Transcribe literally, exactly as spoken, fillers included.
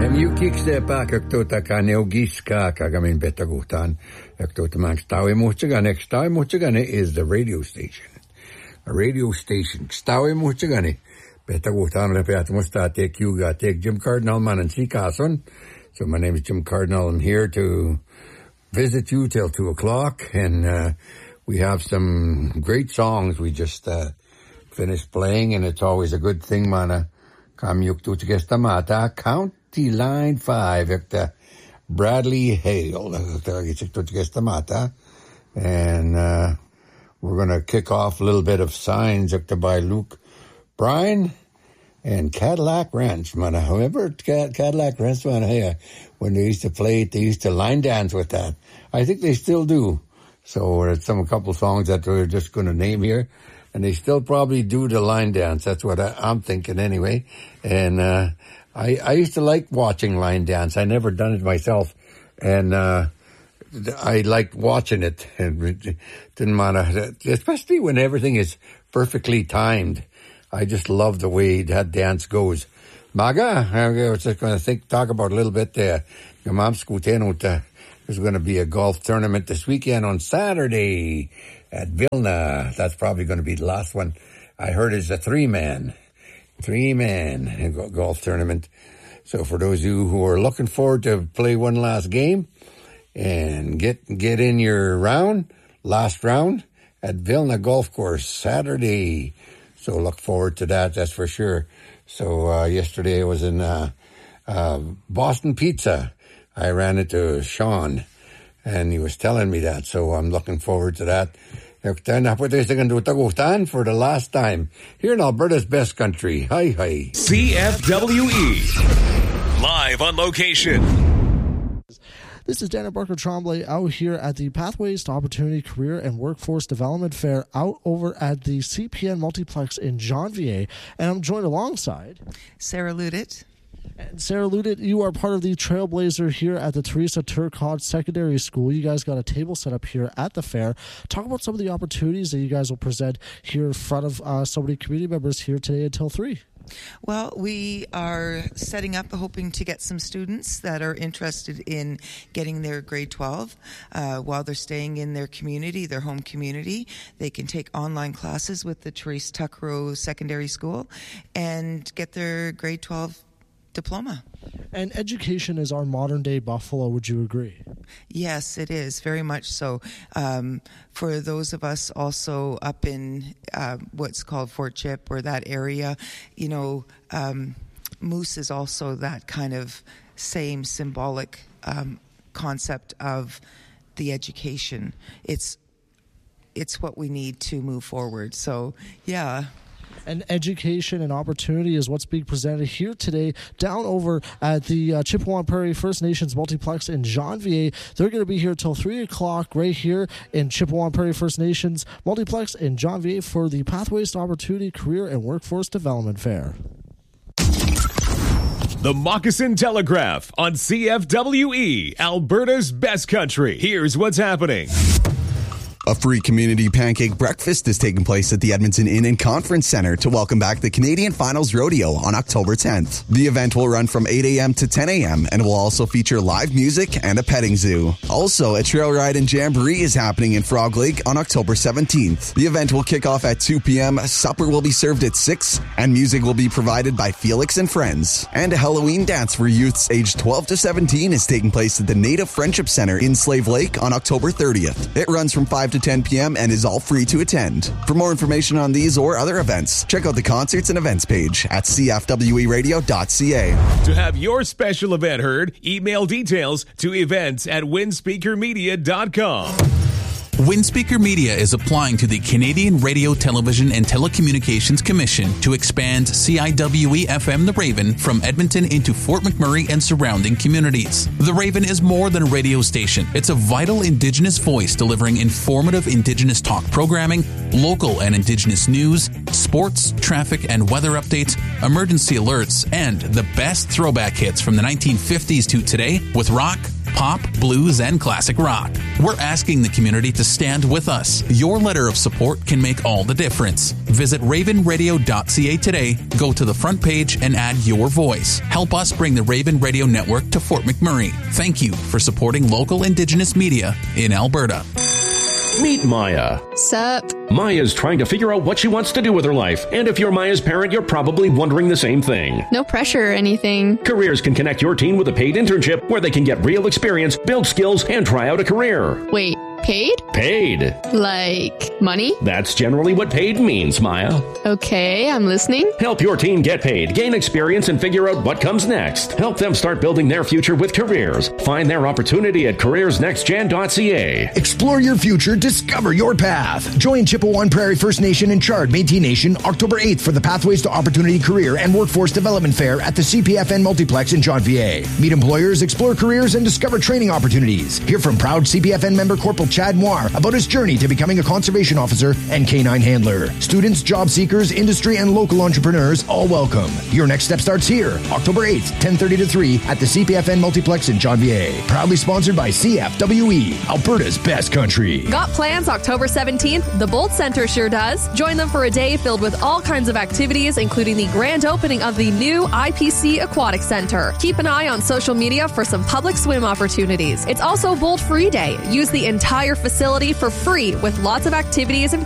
Mjukikste pakak tota kaneo giska kagamin betagutan. Tota Stawi Muchagane. Stawi Muchagane is the radio station. A radio station. Stawi Muchagane. Betagutan repeat take you got take Jim Cardinal man and see Carson. So my name is Jim Cardinal. I'm here to visit you till two o'clock, and uh, we have some great songs we just uh, finished playing, and it's always a good thing, mana. Kamyuk Tuchgestamata, County Line Five, Bradley Hale, and uh, we're going to kick off a little bit of signs by Luke Bryan and Cadillac Ranch, man. However, Cadillac Ranch, man, hey, when they used to play it, they used to line dance with that. I think they still do. So there's some a couple songs that we're just going to name here, and they still probably do the line dance. That's what I, I'm thinking anyway. And uh, I, I used to like watching line dance. I never done it myself, and uh, I liked watching it. And it didn't matter, especially when everything is perfectly timed. I just love the way that dance goes. Maga, I was just going to think, talk about a little bit there. There's going to be a golf tournament this weekend on Saturday at Vilna. That's probably going to be the last one. I heard it's a three-man, three-man golf tournament. So for those of you who are looking forward to play one last game and get get in your round, last round at Vilna Golf Course Saturday. So look forward to that, that's for sure. So uh, yesterday I was in uh, uh, Boston Pizza. I ran into Sean, and he was telling me that. So I'm looking forward to that. For the last time here in Alberta's best country. Hi, hi. C F W E. Live on location. This is Daniel Barker Tremblay out here at the Pathways to Opportunity Career and Workforce Development Fair out over at the C P N Multiplex in Janvier. And I'm joined alongside Sarah Ludit. And Sarah Ludit, you are part of the Trailblazer here at the Teresa Turcotte Secondary School. You guys got a table set up here at the fair. Talk about some of the opportunities that you guys will present here in front of uh, so many community members here today until three. Well, we are setting up, hoping to get some students that are interested in getting their grade twelve uh, while they're staying in their community, their home community. They can take online classes with the Therese Tuckrow Secondary School and get their grade twelve diploma. And education is our modern-day Buffalo, would you agree? Yes, it is, very much so. Um, for those of us also up in uh, what's called Fort Chip or that area, you know, um, Moose is also that kind of same symbolic um, concept of the education. It's it's what we need to move forward. So, yeah. And education and opportunity is what's being presented here today down over at the uh, Chippewa Prairie First Nations Multiplex in Janvier. They're going to be here till three o'clock right here in Chippewa Prairie First Nations Multiplex in Janvier for the Pathways to Opportunity Career and Workforce Development Fair. The Moccasin Telegraph on C F W E, Alberta's best country. Here's what's happening. A free community pancake breakfast is taking place at the Edmonton Inn and Conference Centre to welcome back the Canadian Finals Rodeo on October tenth. The event will run from eight a.m. to ten a.m. and will also feature live music and a petting zoo. Also, a trail ride and jamboree is happening in Frog Lake on October seventeenth. The event will kick off at two p.m., supper will be served at six, and music will be provided by Felix and Friends. And a Halloween dance for youths aged twelve to seventeen is taking place at the Native Friendship Centre in Slave Lake on October thirtieth. It runs from five to ten p.m. and is all free to attend. For more information on these or other events, check out the concerts and events page at c f w e radio dot c a. To have your special event heard, email details to events at winspeaker media dot com. Windspeaker Media is applying to the Canadian Radio, Television and Telecommunications Commission to expand C I W E F M The Raven from Edmonton into Fort McMurray and surrounding communities. The Raven is more than a radio station. It's a vital Indigenous voice delivering informative Indigenous talk programming, local and Indigenous news, sports, traffic and weather updates, emergency alerts, and the best throwback hits from the nineteen fifties to today with rock, pop, blues, and classic rock. We're asking the community to stand with us. Your letter of support can make all the difference. Visit raven radio dot c a today, go to the front page, and add your voice. Help us bring the Raven Radio Network to Fort McMurray. Thank you for supporting local Indigenous media in Alberta. Meet Maya. Sup? Maya's trying to figure out what she wants to do with her life. And if you're Maya's parent, you're probably wondering the same thing. No pressure or anything. Careers can connect your teen with a paid internship where they can get real experience, build skills, and try out a career. Wait, paid? Paid. Like money? That's generally what paid means, Maya. Okay, I'm listening. Help your teen get paid, gain experience, and figure out what comes next. Help them start building their future with careers. Find their opportunity at careers next gen dot c a. Explore your future, discover your path. Join Chippewa Prairie First Nation and Chard Métis Nation October eighth for the Pathways to Opportunity Career and Workforce Development Fair at the C P F N Multiplex in Jean-Vier. Meet employers, explore careers, and discover training opportunities. Hear from proud C P F N member Corporal Chad Moir about his journey to becoming a conservation officer and canine handler. Students, job seekers, industry, and local entrepreneurs all welcome. Your next step starts here, October eighth, ten thirty to three at the C P F N Multiplex in Jean-Vier. Proudly sponsored by C F W E, Alberta's best country. Got plans October seventeenth? The Bolt Center sure does. Join them for a day filled with all kinds of activities, including the grand opening of the new I P C Aquatic Center. Keep an eye on social media for some public swim opportunities. It's also Bolt Free Day. Use the entire facility for free with lots of activities and